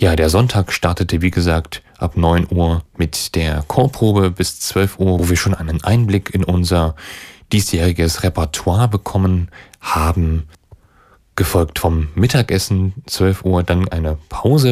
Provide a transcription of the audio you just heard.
Ja, der Sonntag startete, wie gesagt, ab 9 Uhr mit der Chorprobe bis 12 Uhr, wo wir schon einen Einblick in unser diesjähriges Repertoire bekommen haben. Gefolgt vom Mittagessen, 12 Uhr, dann eine Pause